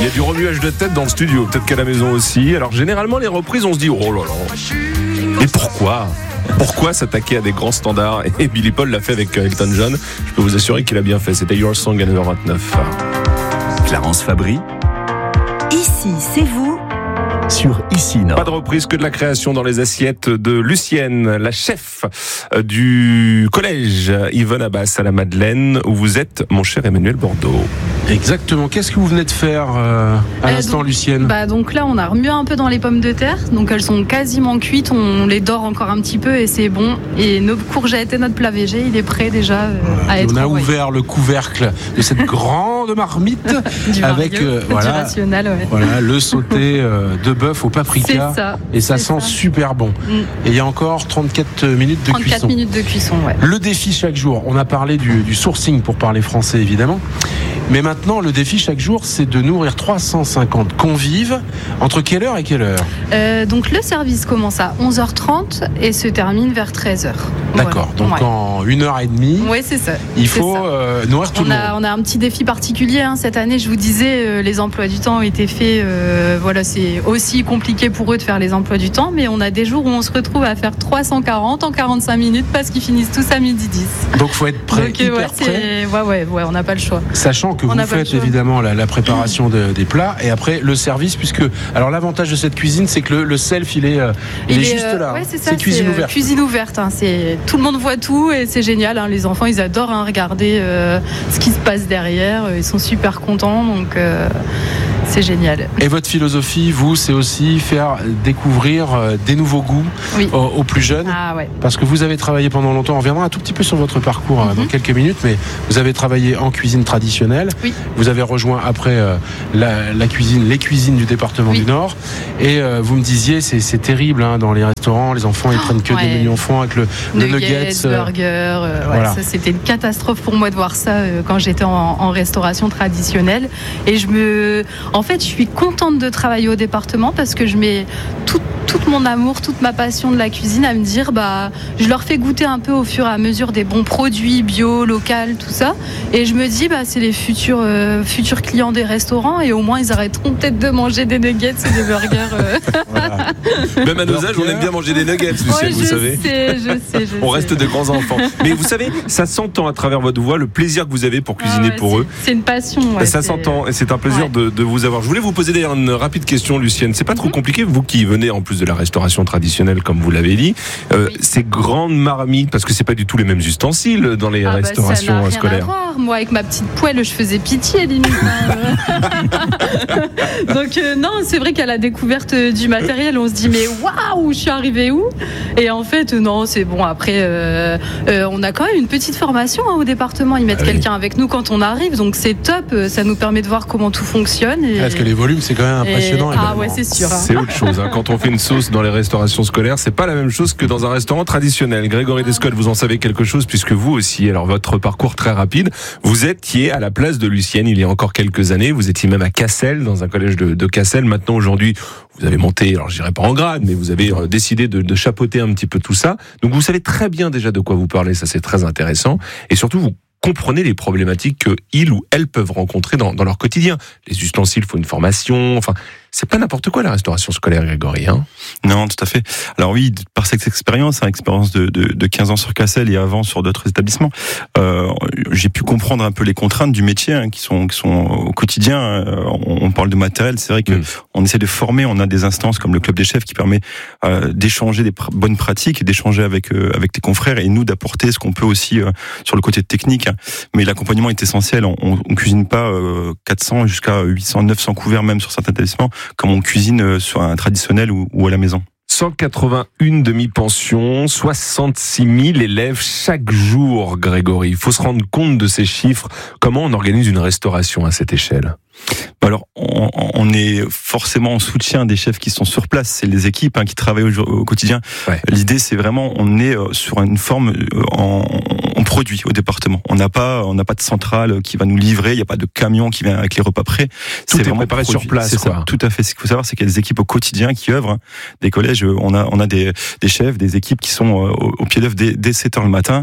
Il y a du remuage de tête dans le studio, peut-être qu'à la maison aussi. Alors généralement les reprises, on se dit oh là là. Mais pourquoi s'attaquer à des grands standards? Et Billy Paul l'a fait avec Elton John. Je peux vous assurer qu'il a bien fait. C'était Your Song à 9h29. Clarence Fabry. Ici, c'est vous. Sur Ici Nord. Pas de reprise que de la création dans les assiettes de Lucienne, la chef du collège Yvonne Abbas à la Madeleine, où vous êtes, mon cher Emmanuel Bordeaux. Exactement. Qu'est-ce que vous venez de faire à l'instant, Lucienne? Donc là, on a remué un peu dans les pommes de terre. Donc elles sont quasiment cuites. On les dore encore un petit peu et c'est bon. Et nos courgettes et notre plat végé, il est prêt déjà à être envoyé. On a ouvert le couvercle de cette grande marmite avec du rationnel, ouais. Voilà, le sauté de bœuf au paprika. C'est ça. Et ça sent super bon. Et il y a encore 34 minutes de cuisson. 34 minutes de cuisson, ouais. Le défi chaque jour. On a parlé du sourcing pour parler français, évidemment. Mais maintenant, le défi chaque jour, c'est de nourrir 350 convives. Entre quelle heure et quelle heure? Donc le service commence à 11h30 et se termine vers 13h. D'accord, voilà. Donc en 1h30, oui, c'est ça. Il faut nourrir tout le monde. On a un petit défi particulier cette année. Je vous disais, les emplois du temps ont été faits. Voilà, c'est aussi compliqué pour eux de faire les emplois du temps, mais on a des jours où on se retrouve à faire 340 en 45 minutes parce qu'ils finissent tous à 12h10. Donc faut être prêt, donc, hyper prêt. Ouais, on n'a pas le choix. Sachant que vous faites évidemment la préparation des plats et après le service, puisque alors l'avantage de cette cuisine, c'est que le self il est juste là. Ouais, c'est ça, c'est cuisine ouverte. Cuisine ouverte, c'est tout le monde voit tout et c'est génial. Les enfants ils adorent regarder ce qui se passe derrière. Ils sont super contents, donc c'est génial. Et votre philosophie, vous, c'est aussi faire découvrir des nouveaux goûts aux plus jeunes. Ah ouais. Parce que vous avez travaillé pendant longtemps. On reviendra un tout petit peu sur votre parcours dans quelques minutes, mais vous avez travaillé en cuisine traditionnelle. Oui. Vous avez rejoint après les cuisines du département du Nord. Et vous me disiez, c'est terrible dans les restaurants. Les enfants, ils prennent que des menus enfants avec le nuggets, burger. Voilà. Ça, c'était une catastrophe pour moi de voir ça quand j'étais en restauration traditionnelle. Et en fait, je suis contente de travailler au département parce que je mets tout mon amour, toute ma passion de la cuisine à me dire, je leur fais goûter un peu au fur et à mesure des bons produits bio, local, tout ça. Et je me dis, c'est les futurs clients des restaurants et au moins ils arrêteront peut-être de manger des nuggets et des burgers. Voilà. Même à nos âges, on aime bien manger des nuggets, Lucienne, vous savez. Je sais. On reste de grands enfants. Mais vous savez, ça s'entend à travers votre voix, le plaisir que vous avez pour cuisiner pour eux. C'est une passion. Ça s'entend et c'est un plaisir de vous avoir. Je voulais vous poser d'ailleurs une rapide question, Lucienne. C'est pas trop compliqué, vous qui venez en plus de la restauration traditionnelle, comme vous l'avez dit, ces grandes marmites, parce que c'est pas du tout les mêmes ustensiles dans les restaurations ça n'a scolaires. Rien à voir. Moi, avec ma petite poêle, je faisais pitié limite. Donc non, c'est vrai qu'à la découverte du matériel, on se dit mais waouh, je suis arrivée où? Et en fait, non, c'est bon. Après, on a quand même une petite formation au département. Ils mettent quelqu'un avec nous quand on arrive, donc c'est top. Ça nous permet de voir comment tout fonctionne. Parce que les volumes, c'est quand même impressionnant. Ouais, c'est sûr. C'est autre chose. Quand on fait une sauce dans les restaurations scolaires, c'est pas la même chose que dans un restaurant traditionnel. Grégory Descotte, vous en savez quelque chose puisque vous aussi, alors votre parcours très rapide, vous étiez à la place de Lucienne il y a encore quelques années. Vous étiez même à Cassel, dans un collège de Cassel. Maintenant, aujourd'hui, vous avez monté, alors je dirais pas en grade, mais vous avez décidé de chapeauter un petit peu tout ça. Donc vous savez très bien déjà de quoi vous parlez, ça c'est très intéressant. Et surtout, vous comprenez les problématiques qu'ils ou elles peuvent rencontrer dans leur quotidien. Les ustensiles, il faut une formation, c'est pas n'importe quoi la restauration scolaire, Grégory. Non, tout à fait. Alors oui, par cette expérience, expérience de 15 ans sur Cassel et avant sur d'autres établissements, j'ai pu comprendre un peu les contraintes du métier qui sont au quotidien. On parle de matériel, c'est vrai que on essaie de former, on a des instances comme le club des chefs qui permet d'échanger des bonnes pratiques, d'échanger avec tes confrères et nous d'apporter ce qu'on peut aussi sur le côté technique. Mais l'accompagnement est essentiel. On cuisine pas 400 jusqu'à 800, 900 couverts même sur certains établissements, comme on cuisine sur un traditionnel ou à la maison. 181 demi-pensions, 66 000 élèves chaque jour, Grégory. Il faut se rendre compte de ces chiffres. Comment on organise une restauration à cette échelle ? Alors, on est forcément en soutien des chefs qui sont sur place. C'est les équipes qui travaillent au quotidien. Ouais. L'idée, c'est vraiment, on est sur une forme, on produit au département. On n'a pas de centrale qui va nous livrer. Il n'y a pas de camion qui vient avec les repas prêts. Tout est vraiment préparé sur place. C'est ça. Tout à fait. Ce qu'il faut savoir, c'est qu'il y a des équipes au quotidien qui œuvrent. Des collèges, on a des chefs, des équipes qui sont au pied d'œuvre dès 7h le matin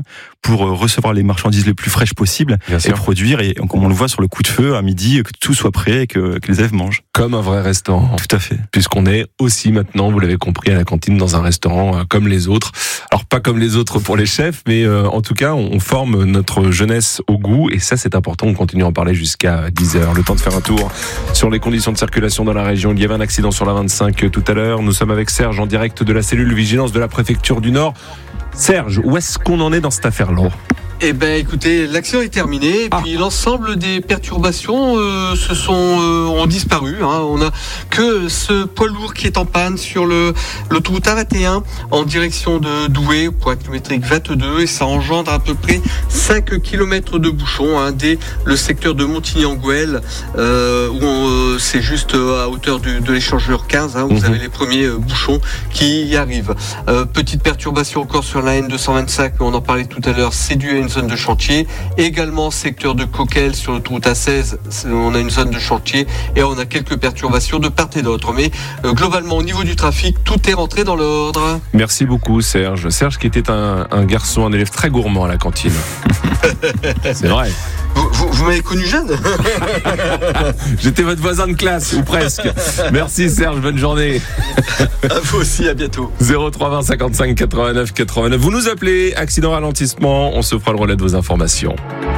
pour recevoir les marchandises les plus fraîches possibles et produire, et comme on le voit sur le coup de feu à midi, que tout soit prêt et que les élèves mangent. Comme un vrai restaurant. Tout à fait. Puisqu'on est aussi maintenant, vous l'avez compris, à la cantine dans un restaurant comme les autres. Alors pas comme les autres pour les chefs, mais en tout cas, on forme notre jeunesse au goût, et ça c'est important. On continue à en parler jusqu'à 10h. Le temps de faire un tour sur les conditions de circulation dans la région. Il y avait un accident sur la 25 tout à l'heure. Nous sommes avec Serge en direct de la cellule vigilance de la préfecture du Nord. Serge, où est-ce qu'on en est dans cette affaire-là ? Eh ben, écoutez, l'action est terminée, et puis l'ensemble des perturbations ont disparu. On n'a que ce poids lourd qui est en panne sur l'autoroute A21 en direction de Douai, point kilométrique 22, et ça engendre à peu près 5 km de bouchons dès le secteur de Montigny-en-Gouel, où c'est juste à hauteur de l'échangeur 15, où vous avez les premiers bouchons qui y arrivent. Petite perturbation encore sur la N225, on en parlait tout à l'heure, c'est dû à une zone de chantier. Également secteur de Coquel sur l'autoroute A16, on a une zone de chantier et on a quelques perturbations de part et d'autre. Mais globalement au niveau du trafic, tout est rentré dans l'ordre. Merci beaucoup Serge. Serge qui était un garçon, un élève très gourmand à la cantine. C'est vrai. Vous m'avez connu jeune. J'étais votre voisin de classe, ou presque. Merci Serge, bonne journée. À vous aussi, à bientôt. 03 20 55 89 89. Vous nous appelez, accident ralentissement, on se fera le relais de vos informations.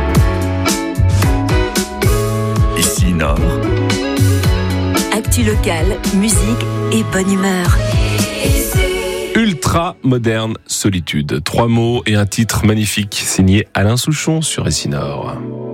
Ici Nord. Actu locale, musique et bonne humeur. Ultra moderne solitude. 3 mots et un titre magnifique signé Alain Souchon sur Ici Nord.